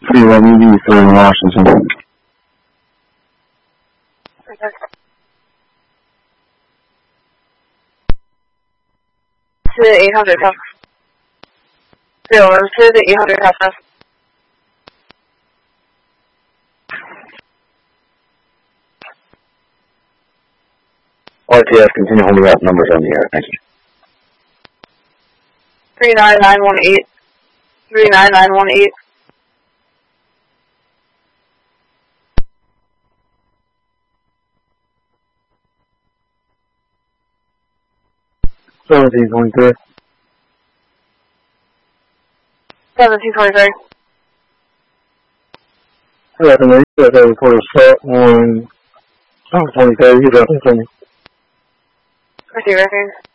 31ED for Washington. 是800号。对，我们是800号车。 RTS, continue holding up numbers on the air. Thank you. 39918. 39918. Seventeen 23. 1723. Yeah, and then you got report of assault on 23. You got continue. Receiver here.